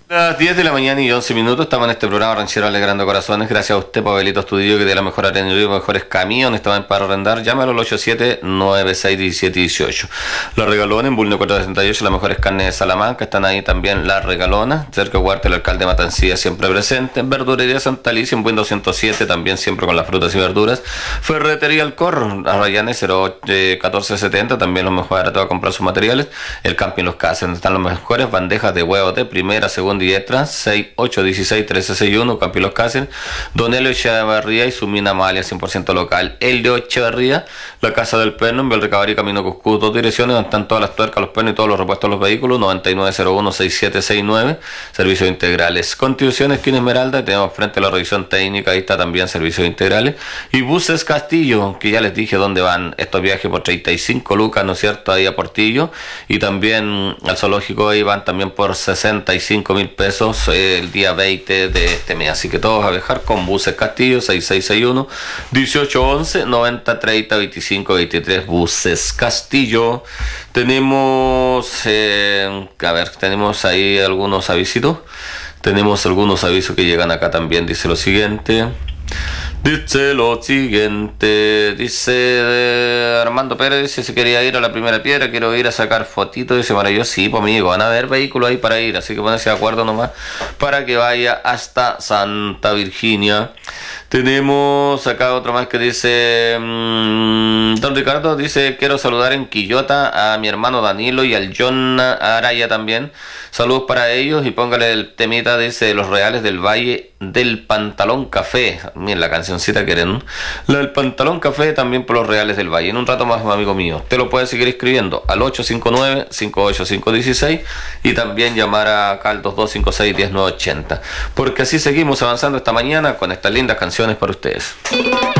Las 10 de la mañana y 11 minutos estamos en este programa Ranchero Alegrando Corazones. Gracias a usted, Pavelito Estudillo, que tiene la mejor atendido y mejores camiones. Estaba para arrendar. Llámalo al 87961718. La Regalona en Bulnes 468, las mejores carnes de Salamanca. Están ahí también La Regalona. Cerca de Huarte, el alcalde de Matancilla siempre presente. Verdurería Santa Alicia en Buen 207, también siempre con las frutas y verduras. Ferretería El Corro, Arrayanes 081470, también los mejores baratos a comprar sus materiales. El Camping Los Casas, donde están los mejores bandejas de huevos de primera, segunda y extra, 6816-1361, Campi Los Cáceres, Don Elio Echeverría y su mina Malia 100% local. Elio Echeverría, la Casa del Perno, en Belrecabar y Camino Cuscú, dos direcciones donde están todas las tuercas, los pernos y todos los repuestos de los vehículos, 9901-6769, servicios integrales. Constitución, esquina Esmeralda, tenemos frente a la revisión técnica, ahí está también servicios integrales. Y Buses Castillo, que ya les dije dónde van estos viajes por 35 lucas, ¿no es cierto?, ahí a Portillo, y también al zoológico ahí van también por 65.000 pesos el día 20 de este mes. Así que todos a viajar con Buses Castillo, 6661-1811-9030-2523, Buses Castillo. Tenemos, tenemos ahí algunos avisitos. Tenemos algunos avisos que llegan acá también. Dice lo siguiente, Armando Pérez, dice, si quería ir a la primera piedra, quiero ir a sacar fotitos, dice para yo, sí, pues amigo, van a haber vehículos ahí para ir, así que pónganse de acuerdo nomás para que vaya hasta Santa Virginia. Tenemos acá otro más que dice, don Ricardo, dice, quiero saludar en Quillota a mi hermano Danilo y al John Araya también, saludos para ellos y póngale el temita, dice, Los Reales del Valle del Pantalón Café. Miren la cancioncita que eran, la del Pantalón Café, también por Los Reales del Valle. En un rato más, amigo mío, te lo puedes seguir escribiendo al 859-58516 y también llamar acá al 2256-1980, porque así seguimos avanzando esta mañana con estas lindas canciones para ustedes.